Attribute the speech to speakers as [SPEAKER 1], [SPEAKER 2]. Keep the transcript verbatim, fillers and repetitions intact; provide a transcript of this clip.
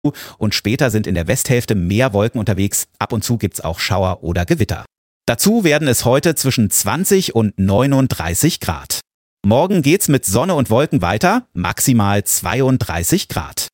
[SPEAKER 1] und später sind in der Westhälfte mehr Wolken unterwegs. Ab und zu gibt's auch Schauer oder Gewitter. Dazu werden es heute zwischen zwanzig und neununddreißig Grad. Morgen geht's mit Sonne und Wolken weiter, maximal zweiunddreißig Grad.